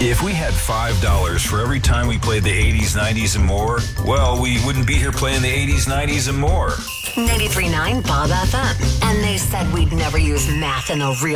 If we had $5 for every time we played the 80s, 90s, and more, well, we wouldn't be here playing the 80s, 90s, and more. 93.9 Bob FM. And they said we'd never use math in a real